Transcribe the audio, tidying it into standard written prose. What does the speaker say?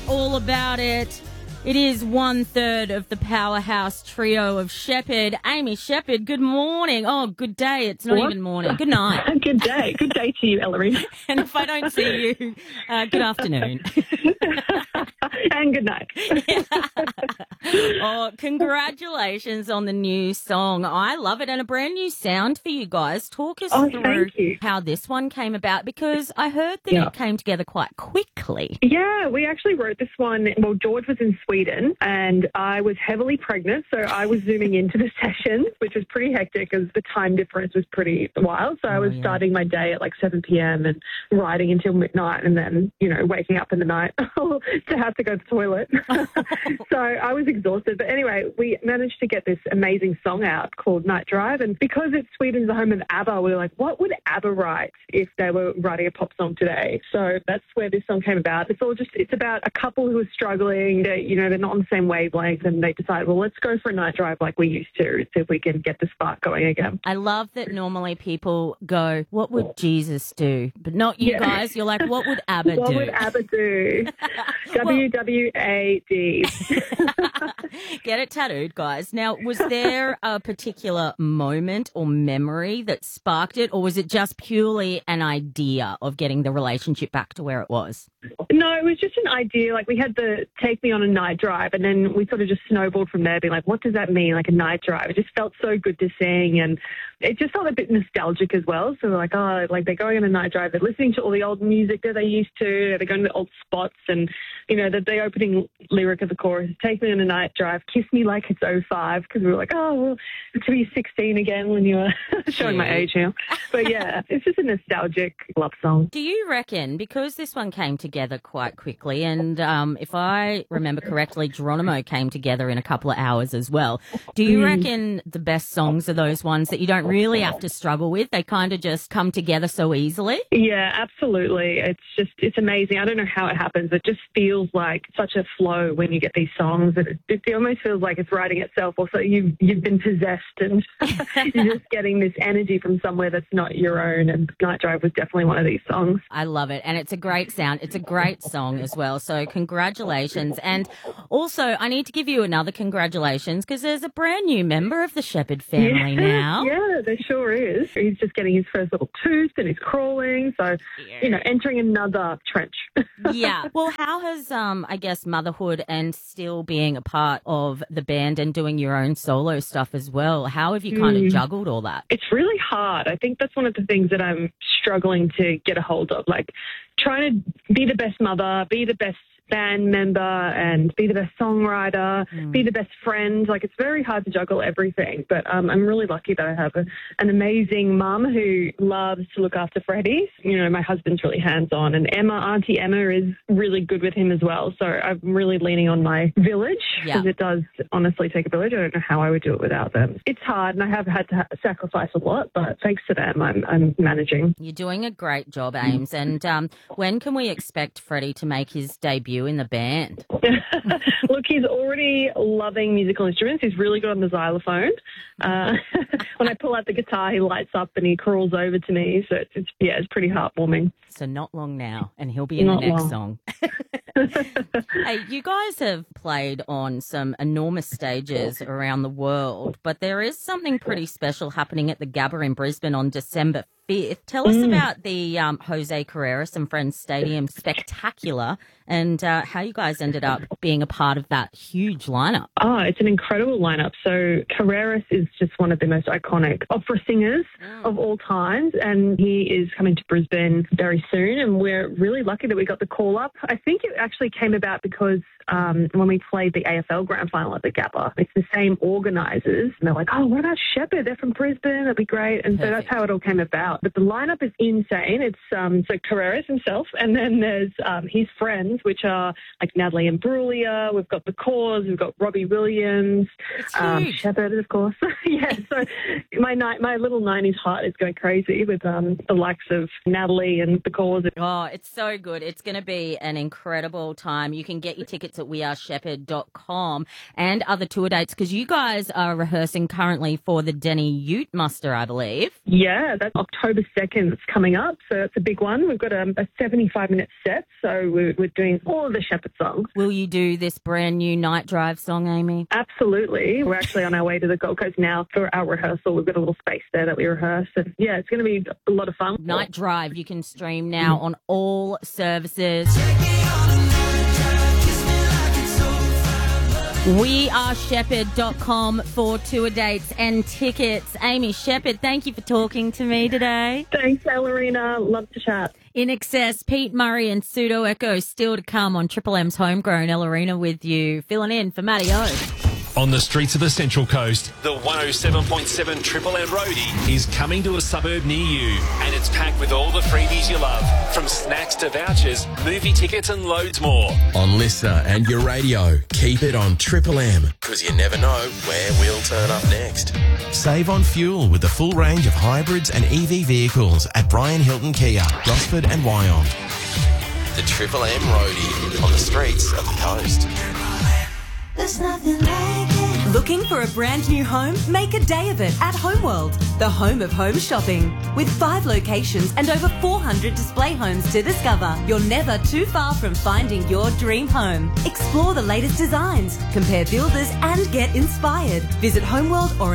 all about it. It is 1/3 of the powerhouse trio of Shepherd. Amy Shepherd, good morning. Oh, good day. It's not even morning. Good night. Good day. Good day to you, Ellery. And if I don't see you, good afternoon. And good night. Oh, congratulations on the new song. I love it. And a brand new sound for you guys. Talk us through how this one came about, because I heard that it came together quite quickly. Yeah, we actually wrote this one. Well, George was in Sweden and I was heavily pregnant, so I was zooming into the sessions, which was pretty hectic because the time difference was pretty wild. So I was starting my day at like 7 p.m. and writing until midnight, and then, waking up in the night to have to go to the toilet. So I was exhausted. But anyway, we managed to get this amazing song out called Night Drive. And because it's Sweden's the home of ABBA, we were like, what would ABBA write if they were writing a pop song today? So that's where this song came about. It's about a couple who are struggling. They're not on the same wavelength, and they decided, well, let's go for a night drive like we used to, see if we can get the spark going again. I love that normally people go, what would Jesus do? But not you guys. You're like, what would ABBA do? What would ABBA do? WWAD. Get it tattooed, guys. Now, was there a particular moment or memory that sparked it, or was it just purely an idea of getting the relationship back to where it was? No, it was just an idea. Like, we had the take me on a night drive, and then we sort of just snowballed from there, being like, what does that mean, like a night drive? It just felt so good to sing, and it just felt a bit nostalgic as well. So we're like, they're going on a night drive, they're listening to all the old music that they used to, they're going to the old spots, and, the opening lyric of the chorus, take me on a night drive, kiss me like it's '05, because we were like, to be 16 again when you were showing my age now. But yeah, it's just a nostalgic love song. Do you reckon, because this one came together quite quickly, and if I remember correctly, Geronimo came together in a couple of hours as well, do you reckon the best songs are those ones that you don't really have to struggle with? They kind of just come together so easily? Yeah, absolutely. It's amazing. I don't know how it happens. It just feels like such a flow when you get these songs. It almost feels like it's writing itself. Also, you've been possessed, and you're just getting this energy from somewhere that's not your own. And Night Drive was definitely one of these songs. I love it. And it's a great sound. It's a great song as well. So congratulations. And also, I need to give you another congratulations, because there's a brand new member of the Shepherd family now. Yeah, there sure is. He's just getting his first little tooth and he's crawling. So, entering another trench. Yeah. Well, how has, motherhood and still being a part of the band and doing your own solo stuff as well, how have you kind of juggled all that? It's really hard. I think that's one of the things that I'm struggling to get a hold of, like trying to be the best mother, be the best band member, and be the best songwriter, be the best friend. Like, it's very hard to juggle everything, but I'm really lucky that I have an amazing mum who loves to look after Freddie. My husband's really hands-on, and Auntie Emma is really good with him as well. So I'm really leaning on my village, because it does honestly take a village. I don't know how I would do it without them. It's hard, and I have had to sacrifice a lot, but thanks to them, I'm managing. You're doing a great job, Ames. And when can we expect Freddie to make his debut in the band? Look, he's already loving musical instruments. He's really good on the xylophone. When I pull out the guitar, he lights up and he crawls over to me. So it's pretty heartwarming. So not long now, and he'll be in the next song. Hey, you guys have played on some enormous stages around the world, but there is something pretty special happening at the Gabba in Brisbane on December 5th. Tell us about the Jose Carreras and Friends Stadium Spectacular, and how you guys ended up being a part of that huge lineup. Oh, it's an incredible lineup. So Carreras is just one of the most iconic opera singers of all times, and he is coming to Brisbane very soon, and we're really lucky that we got the call up. I think it actually came about because when we played the AFL Grand Final at the Gabba, it's the same organisers, and they're like, what about Shepherd? They're from Brisbane, that'd be great. And so that's how it all came about. But the lineup is insane. It's so Carreras himself, and then there's his friends, which are like Natalie Imbruglia, we've got The Cause, we've got Robbie Williams, Shepherd, of course. Yeah, so my little 90s heart is going crazy with the likes of Natalie and The Cause. Oh, it's so good. It's going to be an incredible time. You can get your tickets at weareshepherd.com and other tour dates, because you guys are rehearsing currently for the Denny Ute Muster, I believe. Yeah, that's October 2nd. It's coming up, so it's a big one. We've got a 75-minute set, so we're doing all of the Shepherd songs. Will you do this brand new Night Drive song, Amy? Absolutely. We're actually on our way to the Gold Coast now for our rehearsal. We've got a little space there that we rehearse. And yeah, it's going to be a lot of fun. Night Drive, you can stream now on all services. weareshepherd.com for tour dates and tickets. Amy Shepherd, thank you for talking to me today. Thanks, Ellerina. Love to chat. INXS, Pete Murray and Pseudo Echo still to come on Triple M's Homegrown. Ellerina with you, filling in for Matty O. On the streets of the Central Coast, the 107.7 Triple M Roadie is coming to a suburb near you, and it's packed with all the freebies you love, from snacks to vouchers, movie tickets and loads more. On Listener and your radio, keep it on Triple M, because you never know where we'll turn up next. Save on fuel with the full range of hybrids and EV vehicles at Brian Hilton Kia, Gosford and Wyong. The Triple M Roadie on the streets of the coast. There's nothing like it. Looking for a brand new home? Make a day of it at Homeworld, the home of home shopping. With 5 locations and over 400 display homes to discover, you're never too far from finding your dream home. Explore the latest designs, compare builders and get inspired. Visit Homeworld or